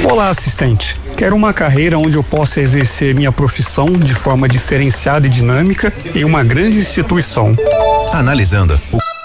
Olá, assistente. Quero uma carreira onde eu possa exercer minha profissão de forma diferenciada e dinâmica em uma grande instituição. Analisando o